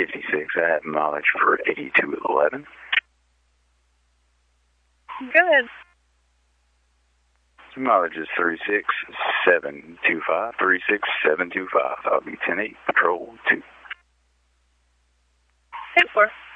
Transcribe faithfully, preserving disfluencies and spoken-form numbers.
fifty-six. I have mileage for eighty-two eleven. Good. Mileage is three six seven two five. three six seven two five. I'll be ten eight, Patrol two. ten four.